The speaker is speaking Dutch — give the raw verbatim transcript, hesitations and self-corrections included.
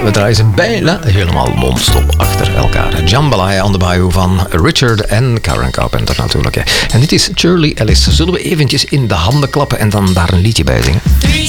we draaien ze bijna helemaal non-stop achter elkaar. Jambalaya on the Bayou van Richard en Karen Carpenter natuurlijk. Hè. En dit is Shirley Ellis. Zullen we eventjes in de handen klappen en dan daar een liedje bij zingen?